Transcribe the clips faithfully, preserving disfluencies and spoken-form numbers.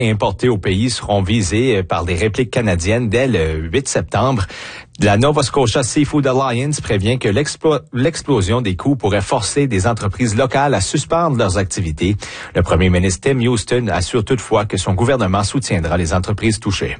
importés au pays seront visés par des répliques canadiennes dès le huit septembre. La Nova Scotia Seafood Alliance prévient que l'explo- l'explosion des coûts pourrait forcer des entreprises locales à suspendre leurs activités. Le premier ministre Tim Houston assure toutefois que son gouvernement soutiendra les entreprises touchées.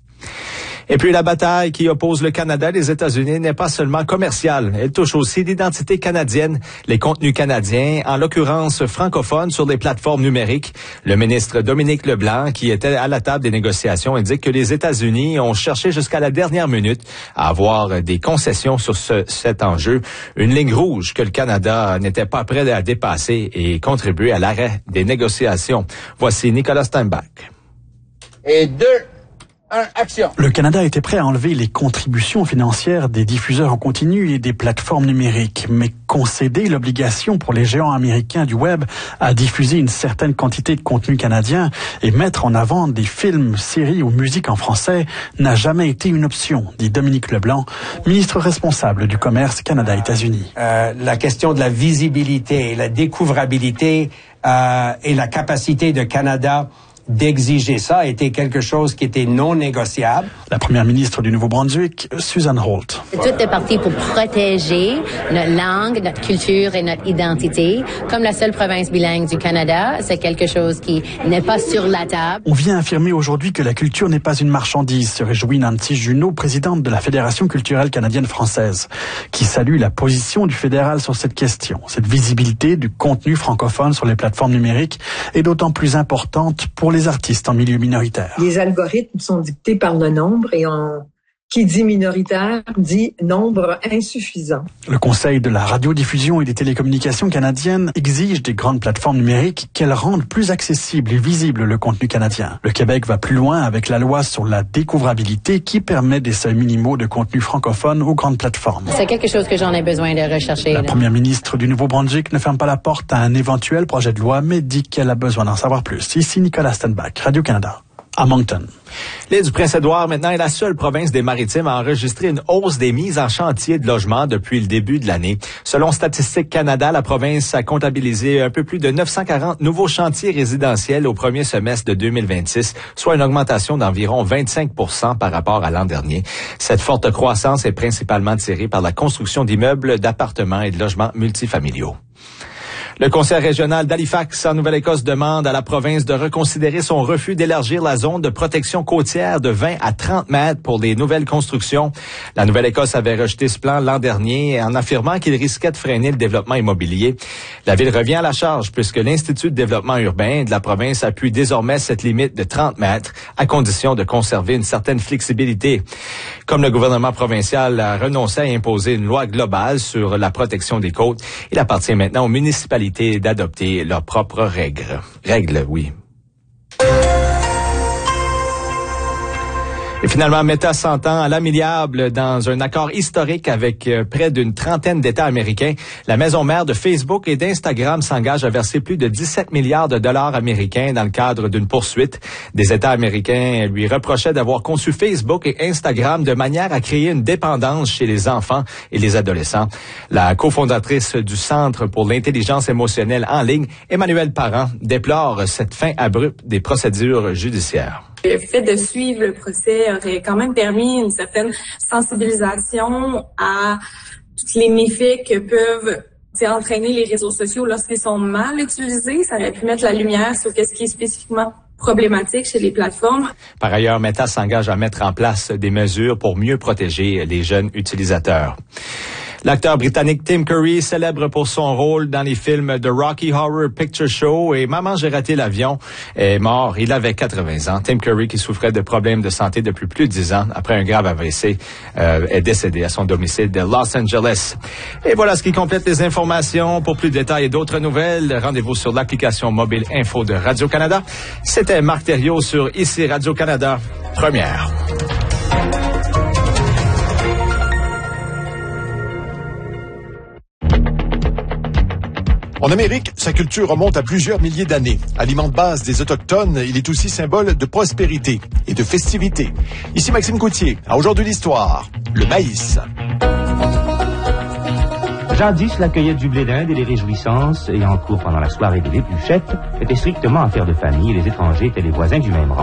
Et puis la bataille qui oppose le Canada et les États-Unis n'est pas seulement commerciale. Elle touche aussi l'identité canadienne, les contenus canadiens, en l'occurrence francophones sur les plateformes numériques. Le ministre Dominique Leblanc, qui était à la table des négociations, indique que les États-Unis ont cherché jusqu'à la dernière minute à avoir des concessions sur ce, cet enjeu. Une ligne rouge que le Canada n'était pas prêt à dépasser et contribuer à l'arrêt des négociations. Voici Nicolas Steinbach. Et deux. Un, action. Le Canada était prêt à enlever les contributions financières des diffuseurs en continu et des plateformes numériques, mais concéder l'obligation pour les géants américains du web à diffuser une certaine quantité de contenu canadien et mettre en avant des films, séries ou musiques en français n'a jamais été une option, dit Dominique Leblanc, ministre responsable du commerce Canada-États-Unis. Euh, la question de la visibilité, la découvrabilité euh, et la capacité de Canada d'exiger ça était quelque chose qui était non négociable. La première ministre du Nouveau-Brunswick, Susan Holt. Tout est parti pour protéger notre langue, notre culture et notre identité. Comme la seule province bilingue du Canada, c'est quelque chose qui n'est pas sur la table. On vient affirmer aujourd'hui que la culture n'est pas une marchandise, se réjouit Nancy Junot, présidente de la Fédération culturelle canadienne-française, qui salue la position du fédéral sur cette question. Cette visibilité du contenu francophone sur les plateformes numériques est d'autant plus importante pour les les artistes en milieu minoritaire. Les algorithmes sont dictés par le nombre et on, qui dit minoritaire dit nombre insuffisant. Le Conseil de la radiodiffusion et des télécommunications canadiennes exige des grandes plateformes numériques qu'elles rendent plus accessible et visible le contenu canadien. Le Québec va plus loin avec la loi sur la découvrabilité qui permet des seuils minimaux de contenu francophone aux grandes plateformes. C'est quelque chose que j'en ai besoin de rechercher. La là. première ministre du Nouveau-Brunswick ne ferme pas la porte à un éventuel projet de loi, mais dit qu'elle a besoin d'en savoir plus. Ici Nicolas Steinbach, Radio-Canada. À Moncton. L'île du Prince-Édouard, maintenant, est la seule province des Maritimes à enregistrer une hausse des mises en chantier de logements depuis le début de l'année. Selon Statistique Canada, la province a comptabilisé un peu plus de neuf cent quarante nouveaux chantiers résidentiels au premier semestre de deux mille vingt-six, soit une augmentation d'environ vingt-cinq pour cent par rapport à l'an dernier. Cette forte croissance est principalement tirée par la construction d'immeubles, d'appartements et de logements multifamiliaux. Le Conseil régional d'Halifax, en Nouvelle-Écosse, demande à la province de reconsidérer son refus d'élargir la zone de protection côtière de vingt à trente mètres pour les nouvelles constructions. La Nouvelle-Écosse avait rejeté ce plan l'an dernier en affirmant qu'il risquait de freiner le développement immobilier. La ville revient à la charge puisque l'Institut de développement urbain de la province appuie désormais cette limite de trente mètres à condition de conserver une certaine flexibilité. Comme le gouvernement provincial a renoncé à imposer une loi globale sur la protection des côtes, il appartient maintenant aux municipalités d'adopter leurs propres règles. Règles, oui. Et finalement, Meta s'entend à l'amiable dans un accord historique avec euh, près d'une trentaine d'États américains. La maison mère de Facebook et d'Instagram s'engage à verser plus de dix-sept milliards de dollars américains dans le cadre d'une poursuite. Des États américains lui reprochaient d'avoir conçu Facebook et Instagram de manière à créer une dépendance chez les enfants et les adolescents. La cofondatrice du Centre pour l'intelligence émotionnelle en ligne, Emmanuelle Parent, déplore cette fin abrupte des procédures judiciaires. Le fait de suivre le procès aurait quand même permis une certaine sensibilisation à tous les méfaits que peuvent entraîner les réseaux sociaux lorsqu'ils sont mal utilisés. Ça aurait pu mettre la lumière sur ce qui est spécifiquement problématique chez les plateformes. Par ailleurs, Meta s'engage à mettre en place des mesures pour mieux protéger les jeunes utilisateurs. L'acteur britannique Tim Curry, célèbre pour son rôle dans les films The Rocky Horror Picture Show et Maman, j'ai raté l'avion, est mort. Il avait quatre-vingts ans. Tim Curry, qui souffrait de problèmes de santé depuis plus de dix ans, après un grave A V C, euh, est décédé à son domicile de Los Angeles. Et voilà ce qui complète les informations. Pour plus de détails et d'autres nouvelles, rendez-vous sur l'application mobile Info de Radio-Canada. C'était Marc Thériault sur Ici Radio-Canada, première. En Amérique, sa culture remonte à plusieurs milliers d'années. Aliment de base des Autochtones, il est aussi symbole de prospérité et de festivité. Ici Maxime Gauthier, à Aujourd'hui l'Histoire, le maïs. Jadis, la cueillette du blé d'Inde et les réjouissances ayant cours pendant la soirée de l'épluchette étaient strictement affaire de famille et les étrangers étaient les voisins du même rang.